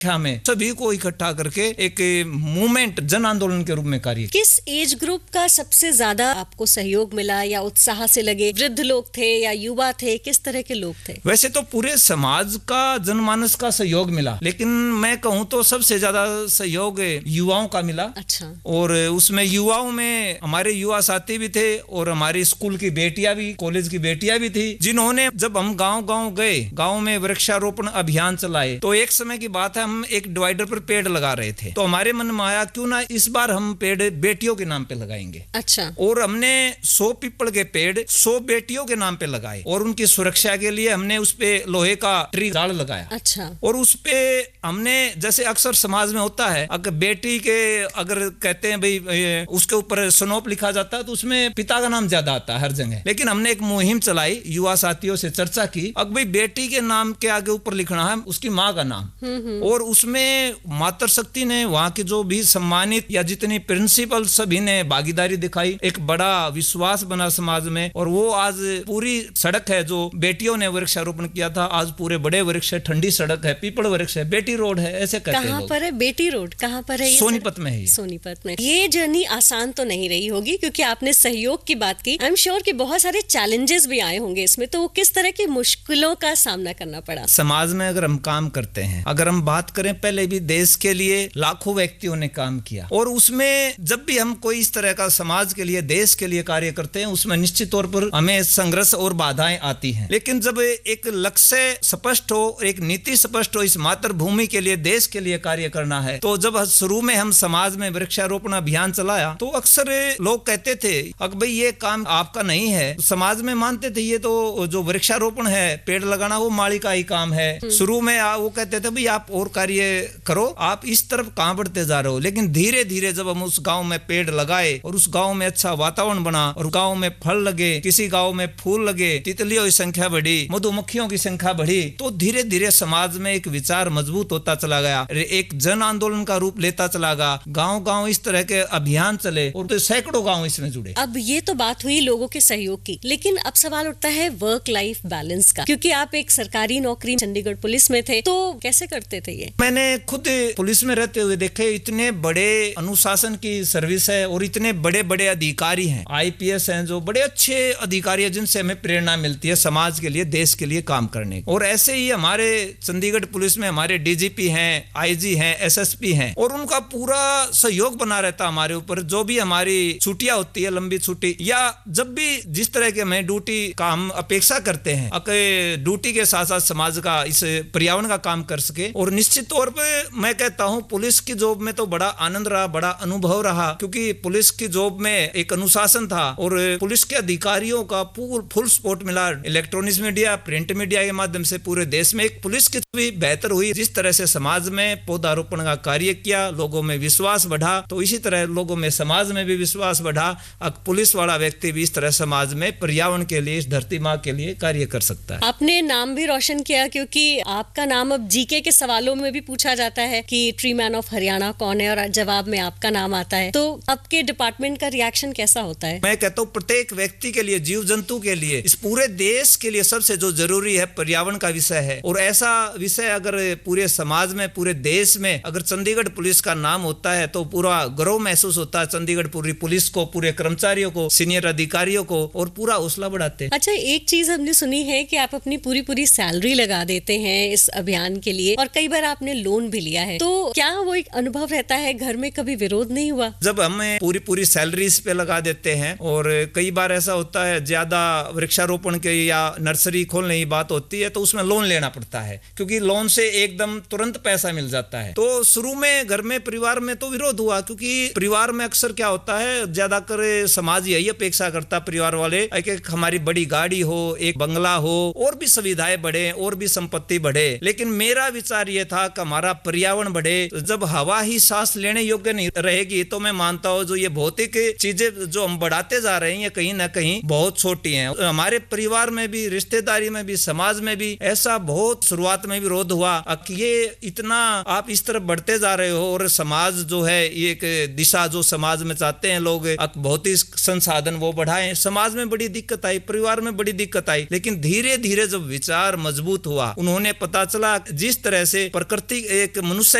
संख्या में सभी को इकट्ठा करके एक मूवमेंट, जन आंदोलन के रूप में कार्य। किस एज ग्रुप का सबसे ज्यादा आपको सहयोग मिला या उत्साह से लगे? वृद्ध लोग थे या युवा थे, किस तरह के लोग थे? वैसे तो पूरे समाज का, जनमानस का सहयोग मिला, लेकिन मैं कहूँ तो सबसे ज्यादा सहयोग युवाओं का मिला। अच्छा। और उसमें युवाओं में हमारे युवा साथी भी थे और हमारी स्कूल की बेटियां भी, कॉलेज की बेटियां भी थी, जिन्होंने जब हम गांव गए, गांव में वृक्षारोपण अभियान चलाए, तो एक समय की बात है, हम एक डिवाइडर पर पेड़ लगा रहे थे, तो हमारे मन में आया क्यों ना इस बार हम पेड़ बेटियों के नाम पे लगाएंगे। अच्छा। और हमने 100 पीपल के पेड़ 100 बेटियों के नाम पे लगाए और उनकी सुरक्षा के लिए हमने उस पे लोहे का ट्री गार्ड लगाया। अच्छा। और उस पे हमने, जैसे अक्सर समाज में होता है, अगर बेटी के अगर कहते हैं भाई उसके ऊपर स्नोप लिखा जाता है तो उसमें पिता का नाम ज्यादा आता है हर जगह, लेकिन हमने एक मुहिम चलाई, युवा साथियों से चर्चा की, अगर भाई बेटी के नाम के आगे ऊपर लिखना है उसकी माँ का नाम। और उसमें मातृशक्ति ने, वहां की जो भी सम्मानित या जितनी प्रिंसिपल, सभी ने भागीदारी दिखाई, एक बड़ा विश्वास बना समाज में। और वो आज पूरी सड़क है जो बेटियों ने वृक्षारोपण किया था, आज पूरे बड़े वृक्ष है, ठंडी सड़क है, पीपल वृक्ष है, बेटी रोड है, ऐसे कहते हैं। कहाँ पर है बेटी रोड? कहाँ पर है? सोनीपत में है। सोनीपत में। ये जर्नी आसान तो नहीं रही होगी, क्योंकि आपने सहयोग की बात की। आई एम श्योर कि बहुत सारे चैलेंजेस भी आए होंगे इसमें, तो किस तरह की मुश्किलों का सामना करना पड़ा? समाज में अगर हम काम करते हैं, अगर हम बात करें, पहले भी देश के लिए लाखों व्यक्तियों ने काम किया, और उसमें जब भी हम कोई इस तरह का समाज के लिए, देश के लिए कार्य करते हैं, उसमें निश्चित तौर पर हमें संघर्ष और बाधाएं आती हैं। लेकिन जब एक लक्ष्य स्पष्ट हो, एक नीति स्पष्ट हो, इस मातृभूमि के लिए, देश के लिए कार्य करना है, तो जब शुरू में हम समाज में वृक्षारोपण अभियान चलाया, तो अक्सर लोग कहते थे अगर भाई ये काम आपका नहीं है, समाज में मानते थे ये तो जो वृक्षारोपण है, पेड़ लगाना, वो माली का ही काम है। शुरू में वो कहते थे भाई आप और कार्य करो, आप इस तरफ कहां बढ़ते जा रहे हो। लेकिन धीरे धीरे जब हम उस गांव में पेड़ लगाए और उस गांव में अच्छा वातावरण बना और गांव में फल लगे, किसी गांव में फूल लगे, तितलियों की संख्या बढ़ी, मधुमक्खियों की संख्या बढ़ी, तो धीरे धीरे समाज में एक विचार मजबूत होता चला गया, एक जन आंदोलन का रूप लेता चला गया। गांव इस तरह के अभियान चले और तो सैकड़ों गांव इसमें जुड़े। अब ये तो बात हुई लोगों के सहयोग की, लेकिन अब सवाल उठता है वर्क लाइफ बैलेंस का, क्योंकि आप एक सरकारी नौकरी चंडीगढ़ पुलिस में थे, तो कैसे करते थे ये? मैंने खुद पुलिस में रहते हुए देखे, इतने बड़े अनुशासन की सर्विस है और इतने बड़े बड़े अधिकारी हैं, आईपीएस हैं, जो बड़े अच्छे अधिकारी हैं, जिनसे हमें प्रेरणा मिलती है समाज के लिए, देश के लिए काम करने। और ऐसे ही हमारे चंडीगढ़ पुलिस में हमारे डीजीपी हैं, आईजी हैं, एसएसपी हैं, और उनका पूरा सहयोग बना रहता हमारे ऊपर। जो भी हमारी छुट्टियां होती है, लंबी छुट्टी, या जब भी जिस तरह के हमें ड्यूटी का हम अपेक्षा करते हैं, ड्यूटी के साथ साथ समाज का, इस पर्यावरण का काम कर सके। और निश्चित तौर पे मैं कहता हूं पुलिस की जॉब में तो बड़ा आनंद रहा, बड़ा अनुभव रहा, क्योंकि पुलिस की जॉब में एक अनुशासन था और पुलिस के अधिकारियों का फुल सपोर्ट मिला। इलेक्ट्रॉनिक्स मीडिया, प्रिंट मीडिया के माध्यम से पूरे देश में एक पुलिस की भी बेहतर हुई। जिस तरह से समाज में पौधारोपण का कार्य किया, लोगों में विश्वास बढ़ा, तो इसी तरह लोगों में, समाज में भी विश्वास बढ़ा। अब पुलिस वाला व्यक्ति भी इस तरह समाज में पर्यावरण के लिए, इस धरती माँ के लिए कार्य कर सकता है। आपने नाम भी रोशन किया, क्योंकि आपका नाम अब जीके के सवालों में भी पूछा जाता है कि ट्री मैन ऑफ हरियाणा कौन है, और जवाब में आपका नाम आता है, तो आपके डिपार्टमेंट का रिएक्शन कैसा होता है? मैं कहता हूँ प्रत्येक व्यक्ति के लिए, जीव जंतु के लिए, इस पूरे देश के लिए सबसे जो जरूरी है पर्यावरण का विषय है। और ऐसा विषय अगर पूरे समाज में, पूरे देश में अगर चंडीगढ़ पुलिस का नाम होता है तो पूरा गर्व महसूस होता है चंडीगढ़ पूरी पुलिस को, पूरे कर्मचारियों को, सीनियर अधिकारियों को, और पूरा हौसला बढ़ाते हैं। अच्छा, एक चीज हमने सुनी है कि आप अपनी पूरी सैलरी लगा देते हैं इस अभियान के लिए, और कई बार आपने लोन भी लिया है, तो क्या वो एक अनुभव रहता है? घर में कभी विरोध नहीं हुआ? जब हमें पूरी सैलरी इस पे लगा देते हैं, और कई बार ऐसा होता है ज्यादा वृक्षारोपण के या नर्सरी खोलने की बात होती है, तो उसमें लोन लेना पड़ता है, क्योंकि लोन से एकदम तुरंत पैसा मिल जाता है। तो शुरू में घर में, परिवार में तो विरोध हुआ, क्योंकि परिवार में अक्सर क्या होता है, ज्यादातर समाज यही अपेक्षा करता, परिवार वाले, एक हमारी बड़ी गाड़ी हो, एक बंगला हो, और भी सुविधाएं बढ़े, और भी संपत्ति बढ़े। लेकिन मेरा विचार यह था कि हमारा पर्यावरण बढ़े। जब हवा ही सांस लेने योग्य नहीं रहेगी, तो मैं मानता हूं जो ये भौतिक चीजें जो हम बढ़ाते जा रहे हैं, ये कहीं ना कहीं बहुत छोटी हैं। हमारे परिवार में भी, रिश्तेदारी में भी, समाज में भी ऐसा बहुत शुरुआत में विरोध हुआ कि ये इतना आप इस तरफ बढ़ते जा रहे हो, और समाज जो है, ये एक दिशा जो समाज में चाहते हैं लोग, भौतिक संसाधन वो बढ़ाएं। समाज में बड़ी दिक्कत आई, परिवार में बड़ी दिक्कत आई, लेकिन धीरे धीरे जब विचार मजबूत हुआ, उन्होंने पता चला जिस तरह से प्रकृति एक मनुष्य